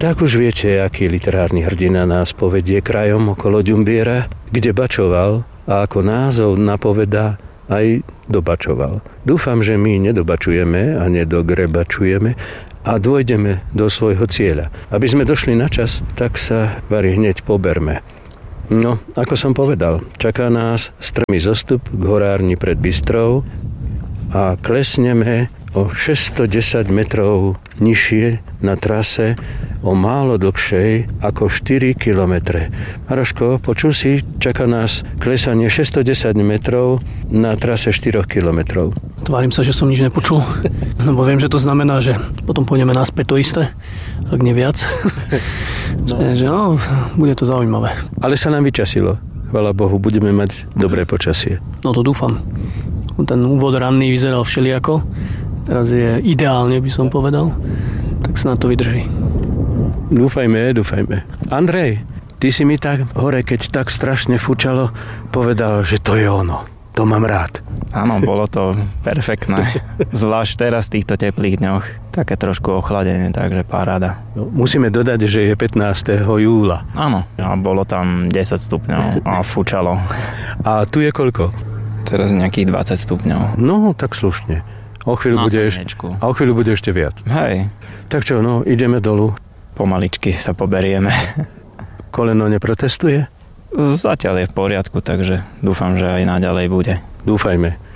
Tak už viete, aký literárny hrdina nás povedie krajom okolo Ďumbiera, kde bačoval a ako názov napovedá, aj dobačoval. Dúfam, že my nedobačujeme a nedogrebačujeme a dôjdeme do svojho cieľa. Aby sme došli na čas, tak sa vari hneď poberme. No, ako som povedal, čaká nás strmý zostup k horárni pred Bystrou a klesneme o 610 metrov nižšie na trase o málo dlhšej ako 4 kilometre. Maroško, počul si, čaká nás klesanie 610 metrov na trase 4 kilometrov. Tvárim sa, že som nič nepočul, lebo viem, že to znamená, že potom pôjdeme naspäť to isté, ak nie viac. Takže bude to zaujímavé. Ale sa nám vyčasilo. Chvala Bohu, budeme mať dobré počasie. No to dúfam. Ten úvod ranný vyzeral všelijako. Teraz je ideálne, by som povedal. Tak sa na to vydrží. Dúfajme. Andrej, ty si mi tak hore, keď tak strašne fučalo, povedal, že to je ono. To mám rád. Áno, bolo to perfektné. Zvlášť teraz v týchto teplých dňoch. Také trošku ochladenie, takže paráda. No, musíme dodať, že je 15. júla. Áno, a bolo tam 10 stupňov a fučalo. A tu je koľko? Teraz nejakých 20 stupňov. No, tak slušne. O chvíľu bude ešte viac. Hej. Tak čo, ideme dolu. Pomaličky sa poberieme. Koleno neprotestuje? Zatiaľ je v poriadku, takže dúfam, že aj naďalej bude. Dúfajme.